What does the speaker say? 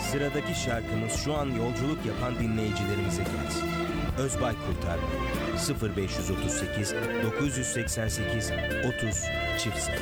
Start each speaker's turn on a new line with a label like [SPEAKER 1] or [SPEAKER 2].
[SPEAKER 1] Sıradaki şarkımız şu an yolculuk yapan dinleyicilerimize gelsin. Özbay Kurtarma 0538 988 30 00